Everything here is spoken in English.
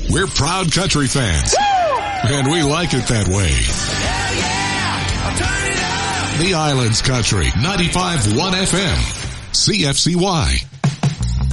We're proud country fans. Woo! And we like it that way. Hell yeah! I'll turn it up! The Islands Country, 95.1 FM, CFCY.